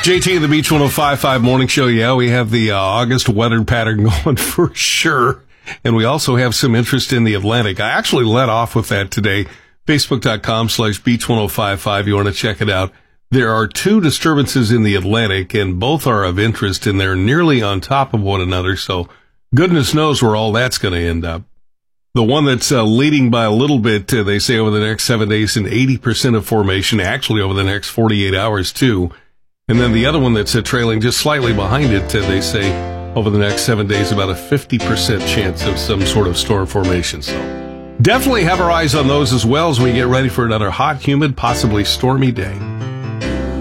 JT and the Beach 105.5 Morning Show. Yeah, we have the August weather pattern going for sure. And we also have some interest in the Atlantic. I actually let off with that today. Facebook.com/Beach1055. You want to check it out. There are two disturbances in the Atlantic, and both are of interest, and they're nearly on top of one another. So goodness knows where all that's going to end up. The one that's leading by a little bit, they say over the next 7 days, an 80% of formation, actually over the next 48 hours too. And then the other one that's trailing just slightly behind it, they say over the next 7 days, about a 50% chance of some sort of storm formation. So definitely have our eyes on those as well as we get ready for another hot, humid, possibly stormy day.